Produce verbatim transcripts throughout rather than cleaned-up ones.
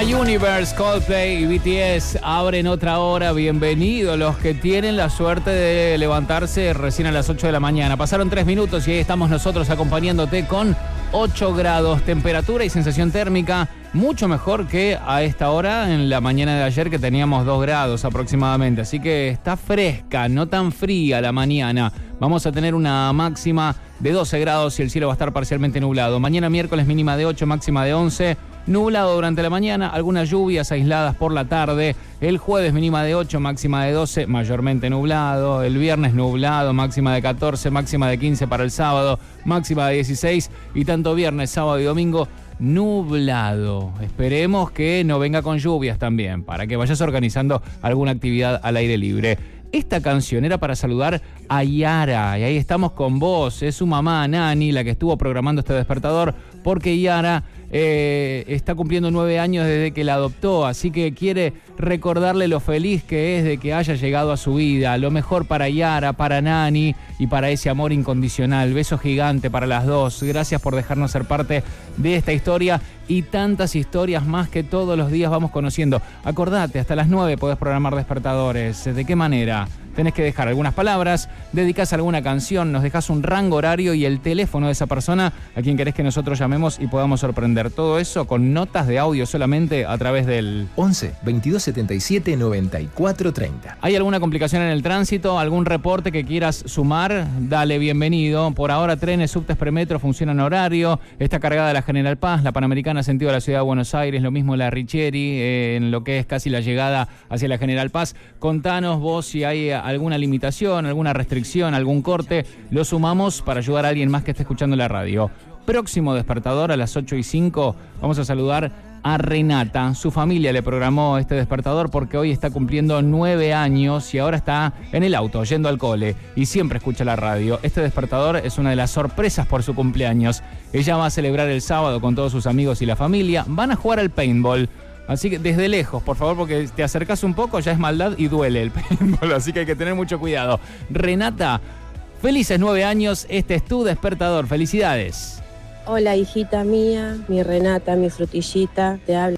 My Universe, Coldplay y B T S abren otra hora. Bienvenidos los que tienen la suerte de levantarse recién a las ocho de la mañana. Pasaron tres minutos y ahí estamos nosotros acompañándote con ocho grados, temperatura y sensación térmica mucho mejor que a esta hora en la mañana de ayer, que teníamos dos grados aproximadamente. Así que está fresca, no tan fría la mañana. Vamos a tener una máxima de doce grados y el cielo va a estar parcialmente nublado. Mañana miércoles mínima de ocho, máxima de once. Nublado durante la mañana, algunas lluvias aisladas por la tarde. El jueves mínima de ocho, máxima de doce, mayormente nublado. El viernes nublado, máxima de catorce, máxima de quince para el sábado, máxima de dieciséis. Y tanto viernes, sábado y domingo nublado. Esperemos que no venga con lluvias también, para que vayas organizando alguna actividad al aire libre. Esta canción era para saludar a Yara, y ahí estamos con vos. Es su mamá, Nani, la que estuvo programando este despertador, porque Yara eh, está cumpliendo nueve años desde que la adoptó, así que quiere recordarle lo feliz que es de que haya llegado a su vida. Lo mejor para Yara, para Nani y para ese amor incondicional. Beso gigante para las dos. Gracias por dejarnos ser parte de esta historia y tantas historias más que todos los días vamos conociendo. Acordate, hasta las nueve podés programar despertadores. ¿De qué manera? Tenés que dejar algunas palabras, dedicás alguna canción, nos dejás un rango horario y el teléfono de esa persona a quien querés que nosotros llamemos y podamos sorprender. Todo eso con notas de audio solamente a través del once, veintidós setenta y siete, noventa y cuatro, treinta. ¿Hay alguna complicación en el tránsito? ¿Algún reporte que quieras sumar? Dale, bienvenido. Por ahora trenes, subtes, premetro funcionan a horario. Está cargada la General Paz, la Panamericana sentido a la ciudad de Buenos Aires, lo mismo la Richieri, eh, en lo que es casi la llegada hacia la General Paz. Contanos vos si hay alguna limitación, alguna restricción, algún corte, lo sumamos para ayudar a alguien más que esté escuchando la radio. Próximo despertador a las ocho y cinco, vamos a saludar a Renata. Su familia le programó este despertador porque hoy está cumpliendo nueve años y ahora está en el auto, yendo al cole, y siempre escucha la radio. Este despertador es una de las sorpresas por su cumpleaños. Ella va a celebrar el sábado con todos sus amigos y la familia. Van a jugar al paintball. Así que desde lejos, por favor, porque te acercás un poco, ya es maldad y duele el paintball, así que hay que tener mucho cuidado. Renata, felices nueve años, este es tu despertador, felicidades. Hola, hijita mía, mi Renata, mi frutillita, te hablo.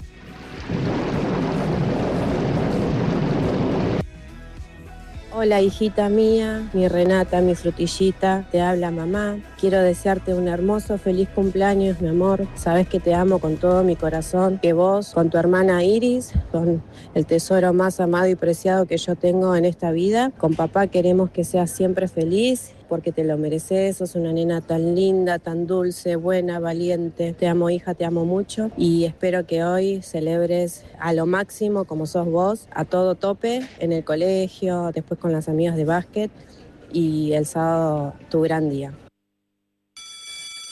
Hola, hijita mía, mi Renata, mi frutillita, te habla mamá. Quiero desearte un hermoso, feliz cumpleaños, mi amor. Sabes que te amo con todo mi corazón, que vos, con tu hermana Iris, con el tesoro más amado y preciado que yo tengo en esta vida, con papá queremos que seas siempre feliz, porque te lo mereces, sos una nena tan linda, tan dulce, buena, valiente. Te amo, hija, te amo mucho y espero que hoy celebres a lo máximo como sos vos, a todo tope, en el colegio, después con las amigas de básquet y el sábado tu gran día.